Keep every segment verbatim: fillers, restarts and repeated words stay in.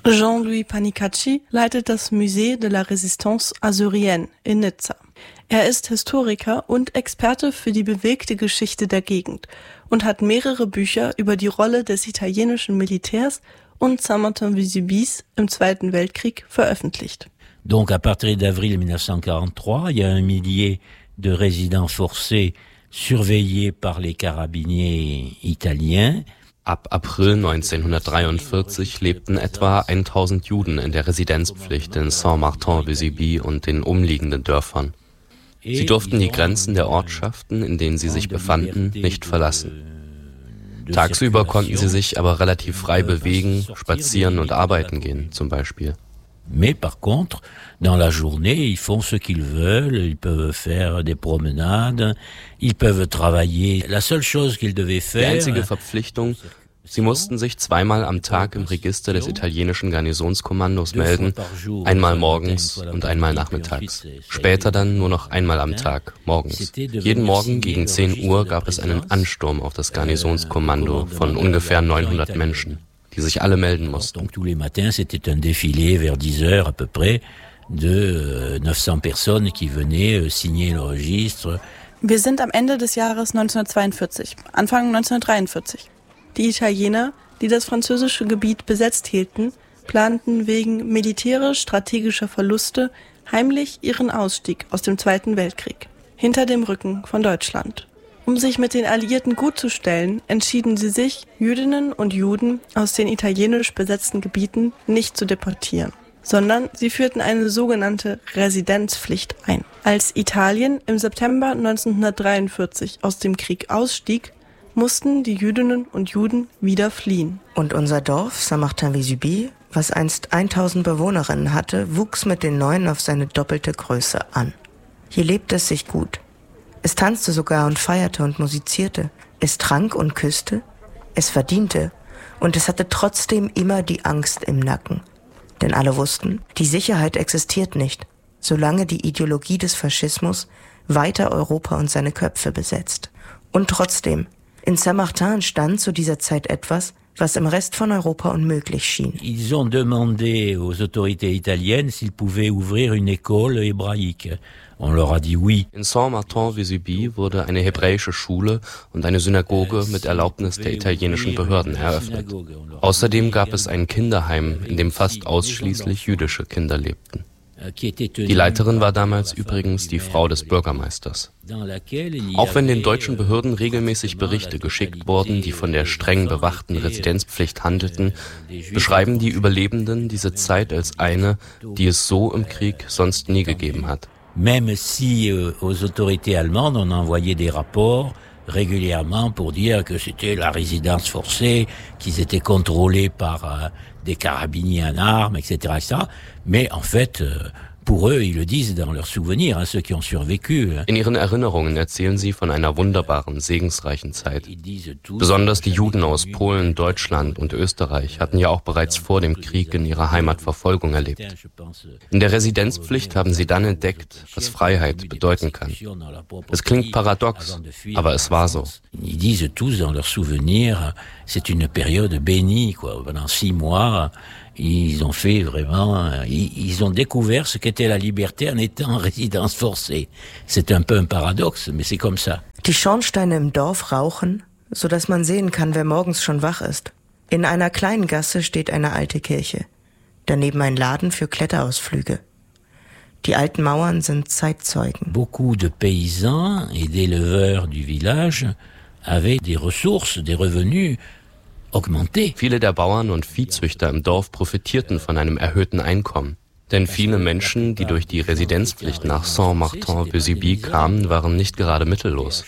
Jean-Louis Panicacci leitet das Musée de la Résistance Asyrienne in Nizza. Er ist Historiker und Experte für die bewegte Geschichte der Gegend und hat mehrere Bücher über die Rolle des italienischen Militärs und Saint-Martin-Vésubie im Zweiten Weltkrieg veröffentlicht. Donc à partir d'avril dix-neuf cent quarante-trois, il y a un millier de résidents forcés surveillés par les carabiniers italiens. Ab April neunzehnhundertdreiundvierzig lebten etwa tausend Juden in der Residenzpflicht in Saint-Martin-Vésubie und den umliegenden Dörfern. Sie durften die Grenzen der Ortschaften, in denen sie sich befanden, nicht verlassen. Tagsüber konnten sie sich aber relativ frei bewegen, spazieren und arbeiten gehen, zum Beispiel. Mais par contre, dans la journée, ils font ce qu'ils veulent, ils peuvent faire des promenades, ils peuvent travailler. La seule chose qu'ils devaient faire... Die einzige Verpflichtung, sie mussten sich zweimal am Tag im Register des italienischen Garnisonskommandos melden, einmal morgens und einmal nachmittags. Später dann nur noch einmal am Tag, morgens. Jeden Morgen gegen zehn Uhr gab es einen Ansturm auf das Garnisonskommando von ungefähr neunhundert Menschen, die sich alle melden mussten. Donc tous les matins, c'était un défilé vers dix heures à peu près de neuf cents personnes qui venaient signer le registre. Wir sind am Ende des Jahres neunzehnhundertzweiundvierzig, Anfang neunzehnhundertdreiundvierzig. Die Italiener, die das französische Gebiet besetzt hielten, planten wegen militärisch-strategischer Verluste heimlich ihren Ausstieg aus dem Zweiten Weltkrieg, hinter dem Rücken von Deutschland. Um sich mit den Alliierten gutzustellen, entschieden sie sich, Jüdinnen und Juden aus den italienisch besetzten Gebieten nicht zu deportieren, sondern sie führten eine sogenannte Residenzpflicht ein. Als Italien im September neunzehnhundertdreiundvierzig aus dem Krieg ausstieg, mussten die Jüdinnen und Juden wieder fliehen. Und unser Dorf, Saint-Martin-Vésubie, was einst tausend Bewohnerinnen hatte, wuchs mit den neuen auf seine doppelte Größe an. Hier lebte es sich gut. Es tanzte sogar und feierte und musizierte. Es trank und küsste. Es verdiente. Und es hatte trotzdem immer die Angst im Nacken. Denn alle wussten, die Sicherheit existiert nicht, solange die Ideologie des Faschismus weiter Europa und seine Köpfe besetzt. Und trotzdem, in Saint-Martin stand zu dieser Zeit etwas, was im Rest von Europa unmöglich schien. Ils ont demandé aux autorités italiennes s'ils pouvaient ouvrir une école hébraïque. On leur a dit oui. In Saint-Martin-Vésubie wurde eine hebräische Schule und eine Synagoge mit Erlaubnis der italienischen Behörden eröffnet. Außerdem gab es ein Kinderheim, in dem fast ausschließlich jüdische Kinder lebten. Die Leiterin war damals übrigens die Frau des Bürgermeisters. Auch wenn den deutschen Behörden regelmäßig Berichte geschickt wurden, die von der streng bewachten Residenzpflicht handelten, beschreiben die Überlebenden diese Zeit als eine, die es so im Krieg sonst nie gegeben hat. Même si euh, aux autorités allemandes, on envoyait des rapports régulièrement pour dire que c'était la résidence forcée, qu'ils étaient contrôlés par euh, des carabiniers en armes, et cetera, et cetera. Mais en fait, euh, pour eux, ils le disent dans leurs souvenirs, hein, ceux qui ont survécu. In ihren Erinnerungen erzählen sie von einer wunderbaren, segensreichen Zeit. Besonders die Juden aus Polen, Deutschland und Österreich hatten ja auch bereits vor dem Krieg in ihrer Heimat Verfolgung erlebt. In der Residenzpflicht haben sie dann entdeckt, was Freiheit bedeuten kann. Es klingt paradox, aber es war so. Ils disent tous dans leurs souvenirs, c'est une période bénie, quoi. Pendant six mois, ils ont fait vraiment, ils, ils ont découvert ce qu'était la liberté en étant en résidence forcée. C'est un peu un paradoxe, mais c'est comme ça. Die Schornsteine im Dorf rauchen, so dass man sehen kann, wer morgens schon wach ist. In einer kleinen Gasse steht eine alte Kirche. Daneben ein Laden für Kletterausflüge. Die alten Mauern sind Zeitzeugen. Beaucoup de paysans et d'éleveurs du village avaient des ressources, des revenus augmentés. Viele der Bauern und Viehzüchter im Dorf profitierten von einem erhöhten Einkommen. Denn viele Menschen, die durch die Residenzpflicht nach Saint-Martin-Vésubie kamen, waren nicht gerade mittellos.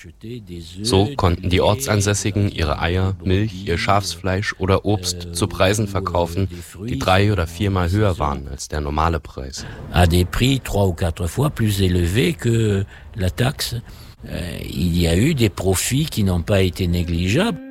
So konnten die Ortsansässigen ihre Eier, Milch, ihr Schafsfleisch oder Obst zu Preisen verkaufen, die drei- oder viermal höher waren als der normale Preis. À des prix trois ou quatre fois plus élevés que la taxe. Il y a eu des profits qui n'ont pas été négligeables.